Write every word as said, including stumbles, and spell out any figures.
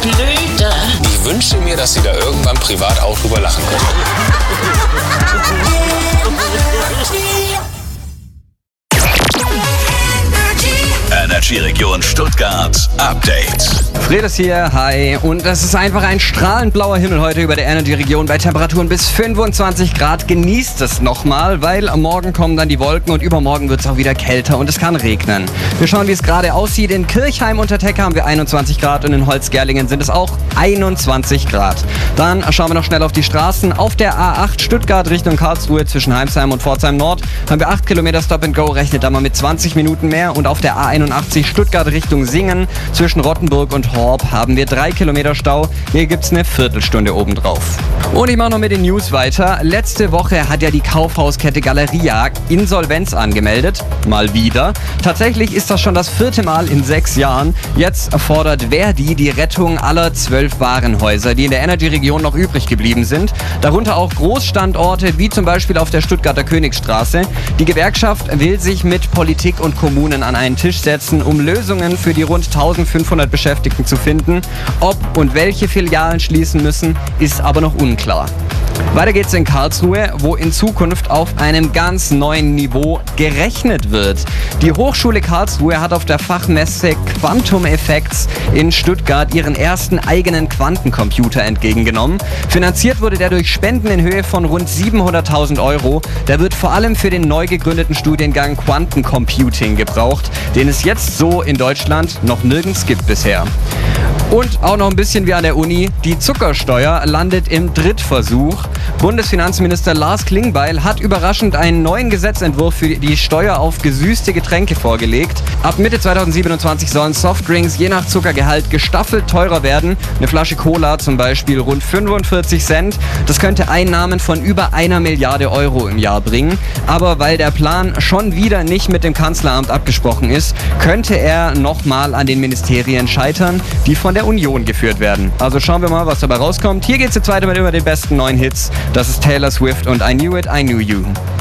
Blöde. Ich wünschte mir, dass sie da irgendwann privat auch drüber lachen könnte. Energy-Region Stuttgart Update. Fredis hier, hi. Und es ist einfach ein strahlend blauer Himmel heute über der Energy-Region bei Temperaturen bis fünfundzwanzig Grad. Genießt es nochmal, weil morgen kommen dann die Wolken und übermorgen wird es auch wieder kälter und es kann regnen. Wir schauen, wie es gerade aussieht. In Kirchheim unter Teck haben wir einundzwanzig Grad und in Holzgerlingen sind es auch einundzwanzig Grad. Dann schauen wir noch schnell auf die Straßen. Auf der A acht Stuttgart Richtung Karlsruhe zwischen Heimsheim und Pforzheim Nord haben wir acht Kilometer Stop and Go, rechnet da mal mit zwanzig Minuten mehr. Und auf der A einundachtzig Stuttgart Richtung Singen zwischen Rottenburg und Horb haben wir drei Kilometer Stau. Hier gibt es eine Viertelstunde obendrauf. Und ich mache noch mit den News weiter. Letzte Woche hat ja die Kaufhauskette Galeria Insolvenz angemeldet. Mal wieder. Tatsächlich ist das schon das vierte Mal in sechs Jahren. Jetzt fordert Verdi die Rettung aller zwölf Warenhäuser, die in der Energy-Region noch übrig geblieben sind. Darunter auch Großstandorte wie zum Beispiel auf der Stuttgarter Königsstraße. Die Gewerkschaft will sich mit Politik und Kommunen an einen Tisch setzen, um Lösungen für die rund eintausendfünfhundert Beschäftigten zu finden. Ob und welche Filialen schließen müssen, ist aber noch unklar. Weiter geht's in Karlsruhe, wo in Zukunft auf einem ganz neuen Niveau gerechnet wird. Die Hochschule Karlsruhe hat auf der Fachmesse Quantum Effects in Stuttgart ihren ersten eigenen Quantencomputer entgegengenommen. Finanziert wurde der durch Spenden in Höhe von rund siebenhunderttausend Euro. Der wird vor allem für den neu gegründeten Studiengang Quantencomputing gebraucht, den es jetzt so in Deutschland noch nirgends gibt bisher. Und auch noch ein bisschen wie an der Uni, die Zuckersteuer landet im Drittversuch. Bundesfinanzminister Lars Klingbeil hat überraschend einen neuen Gesetzentwurf für die Steuer auf gesüßte Getränke vorgelegt. Ab Mitte zweitausendsiebenundzwanzig sollen Softdrinks je nach Zuckergehalt gestaffelt teurer werden. Eine Flasche Cola zum Beispiel rund fünfundvierzig Cent. Das könnte Einnahmen von über einer Milliarde Euro im Jahr bringen. Aber weil der Plan schon wieder nicht mit dem Kanzleramt abgesprochen ist, könnte er nochmal an den Ministerien scheitern, die von der Union geführt werden. Also schauen wir mal, was dabei rauskommt. Hier geht's jetzt weiter mit immer den besten neuen Hits. Das ist Taylor Swift und I Knew It, I Knew You.